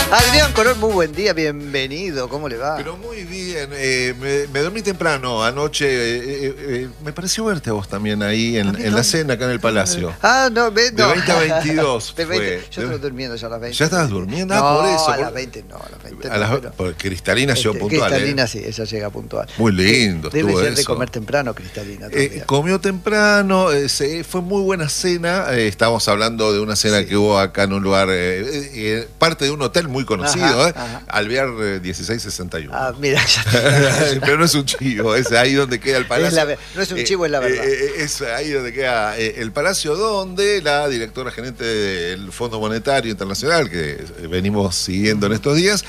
Adrián Corol, muy buen día, bienvenido, ¿cómo le va? Pero muy bien, me dormí temprano anoche, me pareció verte a vos también ahí en la cena acá en el Palacio. Ah, no, De 20 a 22 de 20, fue. yo estoy durmiendo ya a las 20. ¿Ya estabas durmiendo? No, por eso. a las 20 no, a las 20 a no. las, porque Cristalina llegó puntual. Cristalina sí, ella llega puntual. Muy lindo Debe estuvo ser de eso. comer temprano, Cristalina. Comió temprano, fue muy buena cena. Estábamos hablando de una cena que hubo acá en un lugar, parte de un hotel muy conocido, ajá. Alvear 1661. Ah, mira, ya Pero no es un chivo, es ahí donde queda el Palacio. no es un chivo, es la verdad. Es ahí donde queda el Palacio, donde la directora gerente del Fondo Monetario Internacional, que venimos siguiendo en estos días,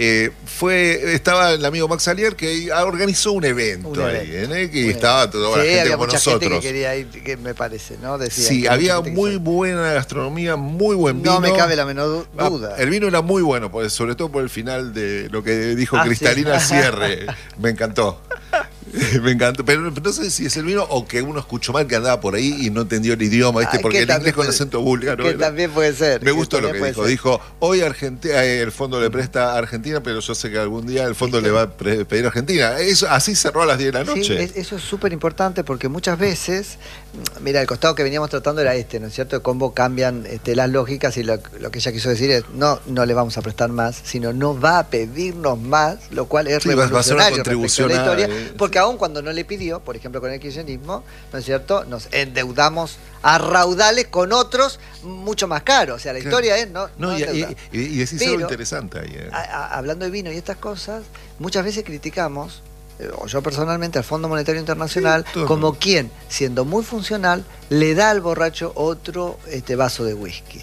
estaba el amigo Max Alier, que organizó un evento ahí, que estaba toda la gente había como mucha nosotros. gente que quería ir, que me parece, ¿no? Decían Sí, que había mucha gente muy buena gastronomía, muy buen vino. No me cabe la menor duda. El vino era muy bueno, sobre todo por el final de lo que dijo Cristalina al cierre. Me encantó. Me encantó, pero no sé si es el vino o que uno escuchó mal que andaba por ahí y no entendió el idioma, ¿viste? Porque el inglés con acento búlgaro. Que también puede ser. Me gustó lo que dijo. Dijo, hoy el fondo le presta a Argentina, pero yo sé que algún día el fondo le va a pedir a Argentina. Así cerró a las 10 de la noche. Sí, eso es súper importante porque muchas veces, mira, el costado que veníamos tratando era ¿no es cierto? Cómo cambian las lógicas y lo que ella quiso decir es, no le vamos a prestar más, sino no va a pedirnos más, lo cual es revolucionario va a ser una contribución respecto a la historia, porque aún cuando no le pidió, por ejemplo con el kirchnerismo, ¿no es cierto? Nos endeudamos a raudales con otros mucho más caros. O sea, la historia es y decís algo interesante ahí. Hablando de vino y estas cosas, muchas veces criticamos, o yo personalmente, al Fondo Monetario Internacional, como quien, siendo muy funcional, le da al borracho otro vaso de whisky.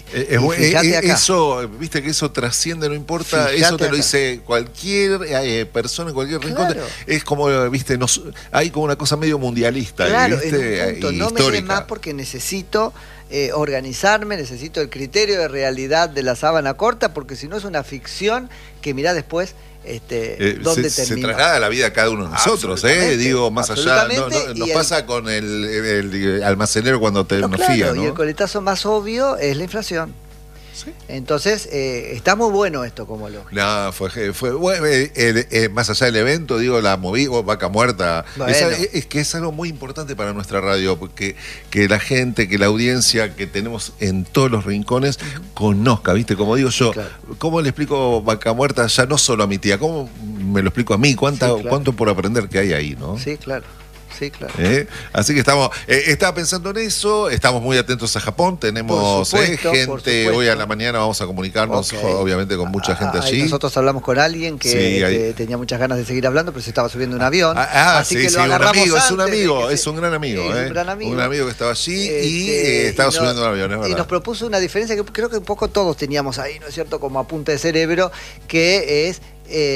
Eso, viste que eso trasciende, no importa, eso te lo dice cualquier persona en cualquier rincón. Es como, viste, hay como una cosa medio mundialista. Claro, ¿viste? en un punto, no me den más porque necesito organizarme, necesito el criterio de realidad de la sábana corta, porque si no es una ficción que mirá después dónde se termina. traslada a la vida a cada uno de nosotros, digo, más allá, nos pasa con el almacenero cuando nos fía, ¿no? Y el coletazo más obvio es la inflación. ¿Sí? Entonces, está muy bueno esto como lógico. No, fue bueno, más allá del evento, digo, la movida, Vaca Muerta, es que es algo muy importante para nuestra radio, porque que la gente, que la audiencia que tenemos en todos los rincones conozca, ¿viste? Como digo yo, ¿cómo le explico Vaca Muerta ya no solo a mi tía? ¿Cómo me lo explico a mí? ¿Cuánto por aprender que hay ahí, no? Sí, claro. Sí, claro. Así que estaba pensando en eso, estamos muy atentos a Japón, tenemos gente, hoy a la mañana vamos a comunicarnos, obviamente, con mucha gente allí. Nosotros hablamos con alguien que tenía muchas ganas de seguir hablando, pero se estaba subiendo un avión. Así que lo agarramos es un gran amigo. Un amigo que estaba allí y estaba subiendo un avión, es verdad. Y nos propuso una diferencia que creo que un poco todos teníamos ahí, ¿no es cierto? Como a punta de cerebro, que es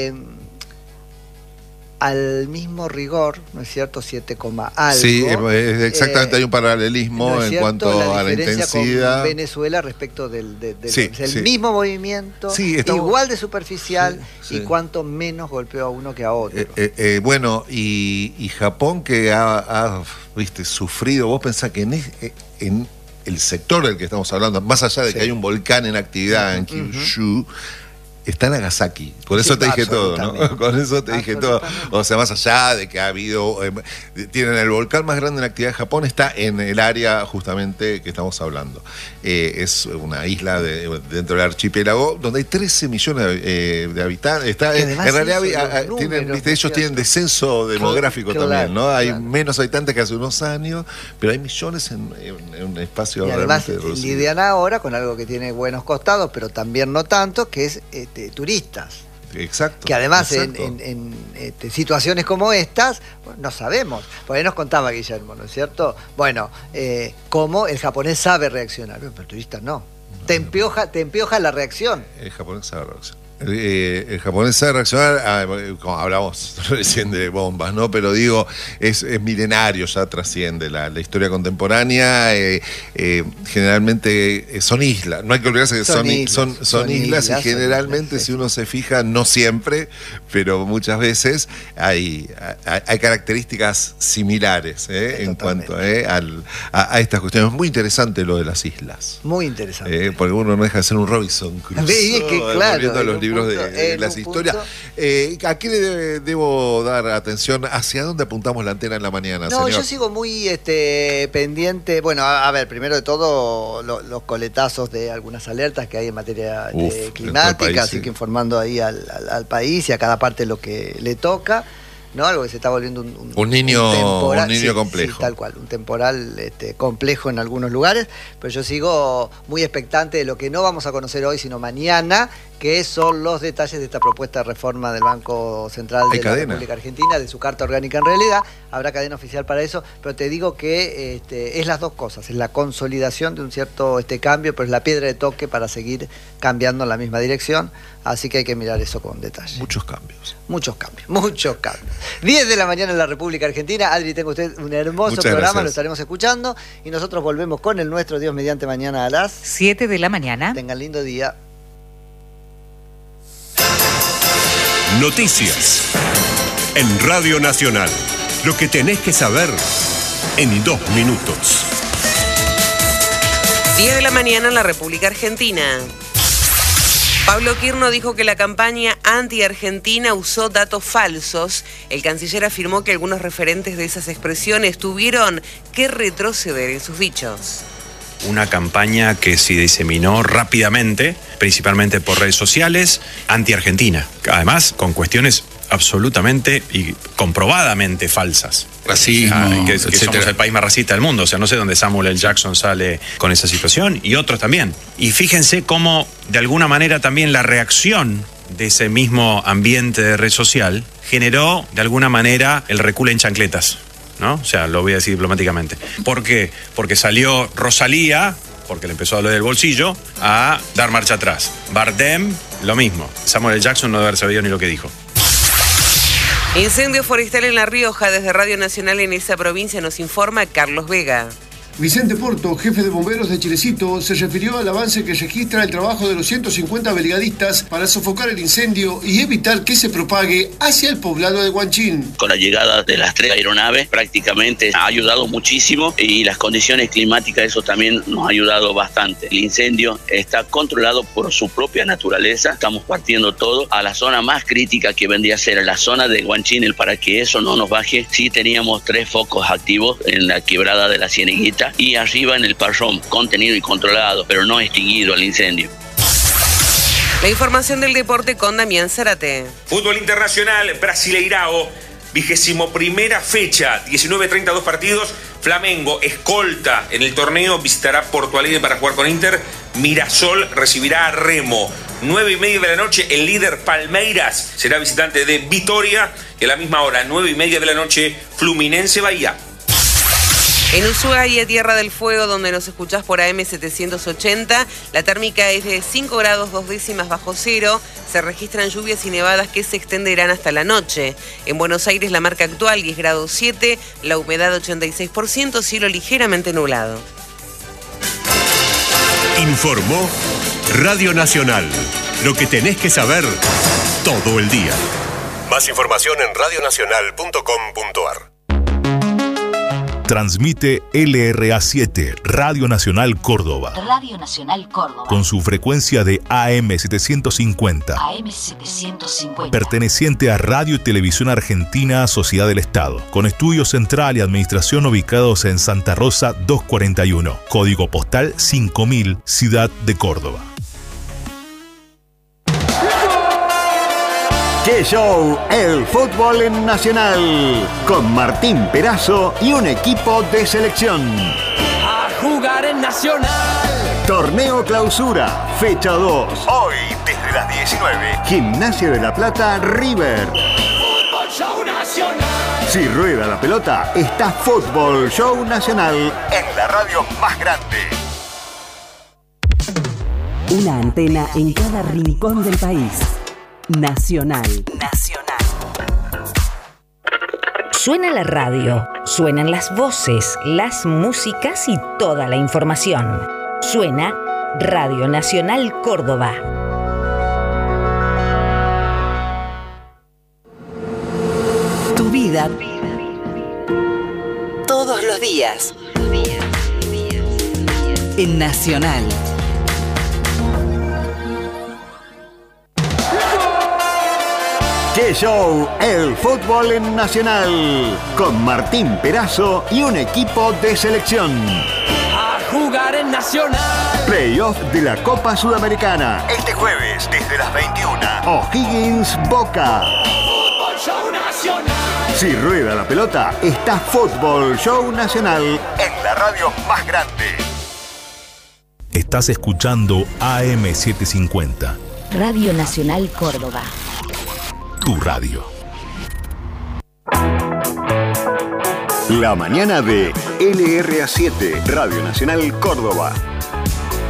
al mismo rigor, ¿no es cierto? 7, algo. Sí, exactamente, hay un paralelismo, ¿no es en cuanto a la intensidad. Con Venezuela respecto del mismo movimiento, igual de superficial y cuanto menos golpeó a uno que a otro. Bueno, y Japón que ha sufrido, vos pensás que en el sector del que estamos hablando, más allá de que hay un volcán en actividad en Kyushu, está Nagasaki, por eso te dije todo, ¿no? Con eso te dije todo. O sea, más allá de que ha habido, tienen el volcán más grande en actividad de Japón, está en el área justamente que estamos hablando. Es una isla dentro del archipiélago donde hay 13 millones de habitantes. En realidad ellos tienen descenso demográfico también, ¿no? Hay menos habitantes que hace unos años, pero hay millones en un espacio realmente reducido. Lidian ahora con algo que tiene buenos costados, pero también no tanto, que es turistas. Exacto. Que además en situaciones como estas, no sabemos. Por ahí nos contaba Guillermo, ¿no es cierto? Bueno, cómo el japonés sabe reaccionar, pero el turista no. Te empioja la reacción. El japonés sabe reaccionar. El japonés sabe reaccionar, como hablamos recién de bombas, ¿no? Pero digo, es milenario, ya trasciende la historia contemporánea. Generalmente son islas, no hay que olvidarse que son islas, y generalmente, si uno se fija, no siempre, pero muchas veces hay características similares en cuanto a estas cuestiones. Es muy interesante lo de las islas. Muy interesante. Porque uno no deja de ser un Robinson Crusoe. Claro, libros de las historias. ¿A qué le debo dar atención? ¿Hacia dónde apuntamos la antena en la mañana, señor? Yo sigo muy pendiente. Bueno, a ver, primero de todo, los coletazos de algunas alertas que hay en materia climática, país, así que informando ahí al país y a cada parte lo que le toca. ¿No? Algo que se está volviendo un niño temporal, complejo. Sí, tal cual, un temporal complejo en algunos lugares, pero yo sigo muy expectante de lo que no vamos a conocer hoy, sino mañana, que son los detalles de esta propuesta de reforma del Banco Central de la República Argentina, de su Carta Orgánica en realidad. Habrá cadena oficial para eso, pero te digo que es las dos cosas, es la consolidación de un cierto cambio, pero es la piedra de toque para seguir cambiando en la misma dirección, así que hay que mirar eso con detalle. Muchos cambios. 10 de la mañana en la República Argentina. Adri, tenga usted un hermoso programa, lo estaremos escuchando y nosotros volvemos con el nuestro, Dios mediante, mañana a las 7 de la mañana. Tengan lindo día. Noticias en Radio Nacional. Lo que tenés que saber en 2 minutos. 10 de la mañana en la República Argentina. Pablo Quirno dijo que la campaña anti-argentina usó datos falsos. El canciller afirmó que algunos referentes de esas expresiones tuvieron que retroceder en sus dichos. Una campaña que se diseminó rápidamente, principalmente por redes sociales, anti-argentina. Además, con cuestiones absolutamente y comprobadamente falsas. Racismo, que somos el país más racista del mundo. O sea, no sé dónde Samuel L. Jackson sale con esa situación y otros también. Y fíjense cómo, de alguna manera, también la reacción de ese mismo ambiente de red social generó, de alguna manera, el recul en chancletas, ¿no? O sea, lo voy a decir diplomáticamente. ¿Por qué? Porque salió Rosalía, porque le empezó a hablar del bolsillo, a dar marcha atrás. Bardem, lo mismo. Samuel L. Jackson no debe haber sabido ni lo que dijo. Incendio forestal en La Rioja. Desde Radio Nacional en esa provincia nos informa Carlos Vega. Vicente Porto, jefe de bomberos de Chilecito, se refirió al avance que registra el trabajo de los 150 brigadistas para sofocar el incendio y evitar que se propague hacia el poblado de Huanchín. Con la llegada de las 3 aeronaves prácticamente ha ayudado muchísimo y las condiciones climáticas, eso también nos ha ayudado bastante. El incendio está controlado por su propia naturaleza. Estamos partiendo todo a la zona más crítica que vendría a ser la zona de Huanchín. Para que eso no nos baje, sí teníamos 3 focos activos en la quebrada de la Cieneguita y arriba en el Parrón, contenido y controlado, pero no extinguido el incendio. La información del deporte con Damián Zárate. Fútbol internacional, Brasileirao, 21ª fecha, 19-32 partidos. Flamengo, escolta en el torneo, visitará Porto Alegre para jugar con Inter. Mirasol recibirá a Remo. 9:30 de la noche, el líder Palmeiras será visitante de Vitória. Y a la misma hora, 9:30 de la noche, Fluminense Bahía. En Ushuaia, Tierra del Fuego, donde nos escuchás por AM 780, la térmica es de 5 grados 2 décimas bajo cero. Se registran lluvias y nevadas que se extenderán hasta la noche. En Buenos Aires, la marca actual 10 grados 7, la humedad 86%, cielo ligeramente nublado. Informó Radio Nacional. Lo que tenés que saber todo el día. Más información en radionacional.com.ar. Transmite LRA7, Radio Nacional Córdoba. Radio Nacional Córdoba. Con su frecuencia de AM 750. AM 750. Perteneciente a Radio y Televisión Argentina, Sociedad del Estado. Con estudio central y administración ubicados en Santa Rosa 241. Código postal 5000, Ciudad de Córdoba. ¡Qué show! El fútbol en Nacional. Con Martín Perazo y un equipo de selección. A jugar en Nacional. Torneo Clausura, fecha 2. Hoy, desde las 19. Gimnasia de La Plata, River. Fútbol Show Nacional. Si rueda la pelota, está Fútbol Show Nacional en la radio más grande. Una antena en cada rincón del país. Nacional. Suena la radio, suenan las voces, las músicas y toda la información. Suena Radio Nacional Córdoba. Tu vida. Todos los días. En Nacional. ¡Qué show! El fútbol en Nacional. Con Martín Perazo y un equipo de selección. A jugar en Nacional. Playoff de la Copa Sudamericana. Este jueves, desde las 21. O'Higgins Boca. Fútbol Show Nacional. Si rueda la pelota, está Fútbol Show Nacional en la radio más grande. Estás escuchando AM750. Radio Nacional Córdoba. Tu radio. La mañana de LRA7, Radio Nacional Córdoba.